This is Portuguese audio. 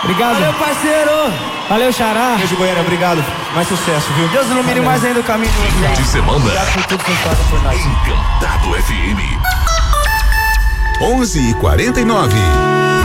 Obrigado. Valeu, parceiro. Valeu, Xará. Beijo, Goiânia, obrigado. Mais sucesso, viu? Deus ilumine mais ainda o caminho de vocês. De semana. Obrigado por tudo que vocês fazem por nós. Encantado FM. 11h49.